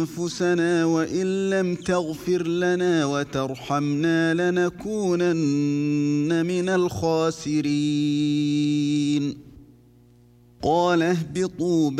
أنفسنا وإن لم تغفر لنا وترحمنا لنكونن من الخاسرين. قال اهبطوا